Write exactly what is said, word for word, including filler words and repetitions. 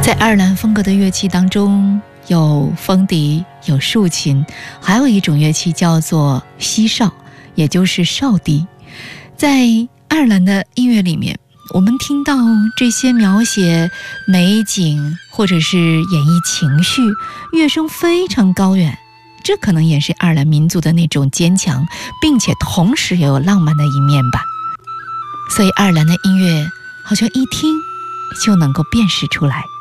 在爱尔兰风格的乐器当中，有风笛，有竖琴，还有一种乐器叫做西哨，也就是哨笛。在爱尔兰的音乐里面，我们听到这些描写美景或者是演绎情绪，乐声非常高远，这可能也是爱尔兰民族的那种坚强，并且同时也有浪漫的一面吧。所以爱尔兰的音乐好像一听就能够辨识出来。